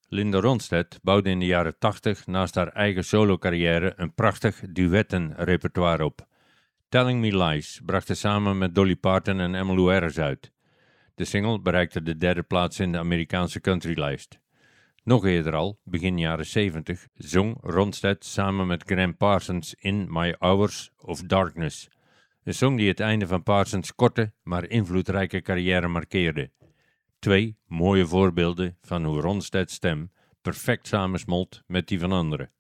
Linda Ronstadt bouwde in de jaren 80 naast haar eigen solo-carrière een prachtig duettenrepertoire op. Telling Me Lies bracht ze samen met Dolly Parton en Emmylou Harris uit. De single bereikte de 3e plaats in de Amerikaanse countrylijst. Nog eerder al, begin jaren 70, zong Ronstadt samen met Graham Parsons in My Hours of Darkness. Een song die het einde van Parsons' korte, maar invloedrijke carrière markeerde. 2 mooie voorbeelden van hoe Ronstadts stem perfect samensmolt met die van anderen.